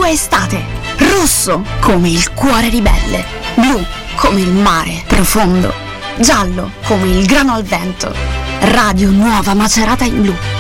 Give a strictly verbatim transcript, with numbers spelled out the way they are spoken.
tua estate. Rosso come il cuore ribelle, blu come il mare profondo, giallo come il grano al vento. Radio Nuova Macerata in Blu.